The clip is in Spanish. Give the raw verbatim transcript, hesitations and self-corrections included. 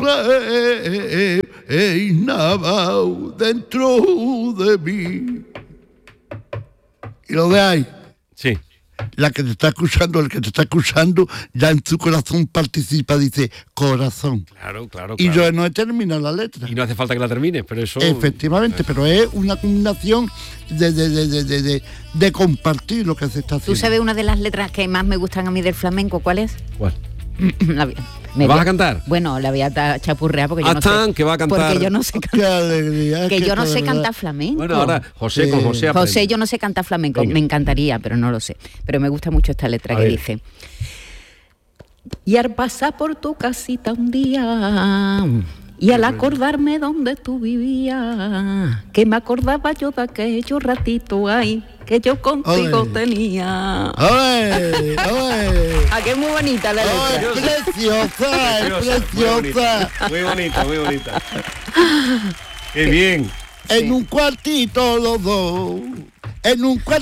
reinaba dentro de mí. Y lo de ahí. Sí. La que te está escuchando, el que te está escuchando, ya en su corazón participa, dice corazón. Claro, claro, claro. Y yo no he terminado la letra. Y no hace falta que la termines, pero eso... Efectivamente, pero es una combinación de, de, de, de, de, de, de compartir lo que se está haciendo. ¿Tú sabes una de las letras que más me gustan a mí del flamenco? ¿Cuál es? ¿Cuál? La voy- me ¿Vas voy a cantar? Bueno, la voy a ta- chapurrear porque yo no Hasta sé. que va a cantar. Porque yo no sé Qué alegría. que qué yo no sé verdad. cantar flamenco. Bueno, ahora José con Sí. José aprende. José, yo no sé cantar flamenco, Venga. me encantaría, pero no lo sé. Pero me gusta mucho esta letra A que ver. dice: y al pasar por tu casita un día, y al acordarme donde tú vivías, que me acordaba yo de aquellos ratitos ahí que yo contigo Ole. tenía. ¡Oye! ¡Oye! ¿A qué es muy bonita la ¡Oh, letra? es preciosa! ¡Es preciosa! Muy bonita, muy bonita. Qué bien. En un cuartito los dos, en un cuartito.